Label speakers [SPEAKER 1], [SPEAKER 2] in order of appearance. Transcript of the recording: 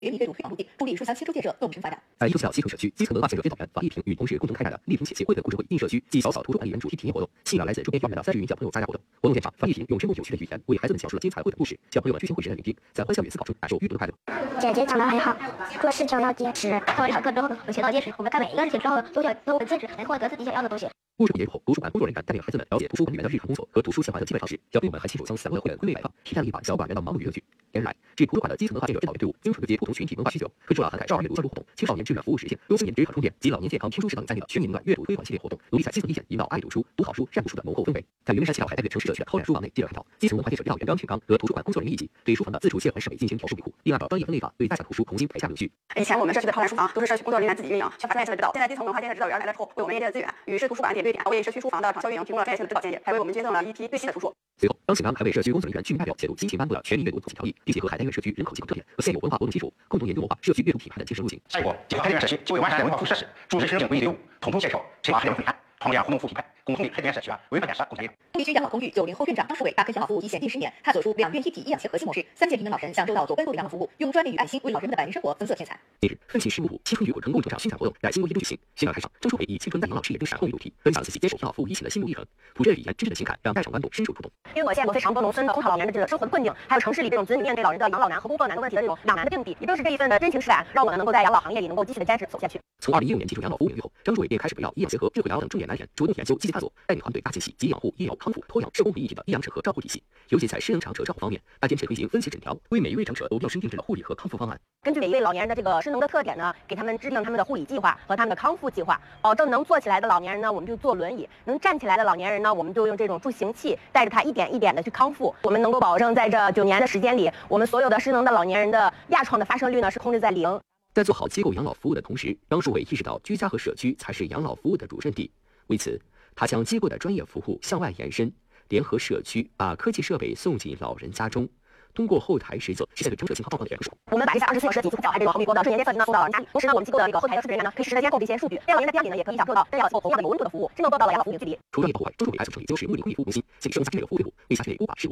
[SPEAKER 1] 原民阅读推广路径，助力书香新州建设更平发展。
[SPEAKER 2] 在194西城社区基层文化建设推导员王丽萍与同事共同开展了丽萍写协会的故事会映社区暨小小图书管理员主题体验活动，吸引了来自周边校园的30余名小朋友参加活动。活动现场，王丽萍用生动有趣的语言为孩子们讲述了精彩绘本故事，小朋友们聚精会神的聆听，在欢笑与思考中感受阅读的快乐。
[SPEAKER 3] 姐姐讲得很好，做事情要坚持。
[SPEAKER 4] 成为常客之后呢，有学到坚持。我们干每一个事情之后呢，都要很坚持，才获得自己想要的东西。
[SPEAKER 2] 故事会结束后，图书馆工作人员带领孩子们了解图书管理员的日常工作和读书献还的基本常识。小朋友们还亲手将散文绘本归类摆放，体验了一把小馆员的忙碌与乐趣。连日来，至图书馆的基层文化建设指导员队伍精准对接不同群体文化需求，推出了涵盖少儿阅读专注活动、青少年志愿服务实践、优青年职场充电及老年健康听书室等在内的全民阅读推广系列活动，努力在基层一线引导爱读书、读好书、善读书的浓厚氛围。在云山西岛海带月城市社区的偷懒书房内，记者看到基层文化建设指导员张庆刚和图书馆工作人员一起对书房的自主借还设备进行调试维护，并按照专业分类法对大小图书重新排下顺序。
[SPEAKER 5] 以前我们社区的偷懒书房都是社区工作人员自己运营，缺乏专业性的指导。现在基层文化建设指导员来了之后，为我们链接了资源，与市图书馆点对点，为社区书房的长效运营提供了专业性的指导建议，还为我们捐赠了一批最新的图书。
[SPEAKER 2] 随后，张庆刚还为社区工作人员居民代表协助激情颁布了全民阅读总体条例，并且和海淀院社区人口结构特点和现有文化活动基础，共同研究谋划社区阅读品牌的精神路径。
[SPEAKER 6] 下一步，结合海淀院社区就为完善文化服务设施，注重申请规例队伍，统筹协调，深化海淀文品牌，创立活动服务品牌，共同为海淀院社区文化建设贡献。
[SPEAKER 1] 地区养老公寓90后院长张树伟大坑养老服务已显近10年，探索出两院一体医养协核心模式，3届平等老人享受到左奔后的养老服务，用专业与爱心为老人们的百年生活增色添彩。
[SPEAKER 2] 近日，奋起市幕府青春雨果成共奖宣讲活动在新庄1中举行，宣讲台上，张树伟以青春在养老事业中闪光为主题，分享自己接手养老服务一起的心路历程，朴实的语言、真挚的情感让在场观众深受触动。
[SPEAKER 7] 因为我见过非常多农村的空巢老年人的这个生活的困境，还有城市里这种子女面对老人的养老难和工作难的问题的这种两难的并比，也正是这一份的真情实感，让我们能够在养老行业里能够继续的坚持走下去。
[SPEAKER 2] 从2015年进入养老服务领域后，张树伟便开始围绕医养结合、智慧养老等重点难点，主动研究、积极探索，带领团队搭建起集养护、医疗、康复、托养、社工为一体的医养整合照护体系。尤其在失能长者照护方面，他坚持推行分期诊疗，为每一位长者都量身定制了护理和康复方案。
[SPEAKER 7] 根据每一位老年人的这个失能的特点呢，给他们制定他们的护理计划和他们的康复计划，保证能坐起来的老年人呢，我们就坐轮椅；能站起来的老年人呢，我们就用这种助行器带着他一点一点的去康复。我们能够保证在这9年的时间里，我们所有的失能的老年人的亚创的发生率呢是控制在0。
[SPEAKER 2] 在做好机构养老服务的同时，张树伟意识到居家和社区才是养老服务的主阵地。为此，他将机构的专业服务向外延伸，联合社区把科技设备送进老人家中，通过后台实测实现对长者健康状况的全部数。
[SPEAKER 7] 我们把这24小时的紧急呼叫，还有这个毫米波的瞬间监测呢送到老人家里。同时呢，我们机构的这个后台的数据人员呢，可以实时的监控这些数据，让老人在家里呢也可以享受到跟养老机构同样的有温度的服务，真正做到了养老服务零距离。
[SPEAKER 2] 除专业保护外，张树伟还组成以旧式物理护理服务中心，建立社工家庭类的服务队伍，为辖区内无法事故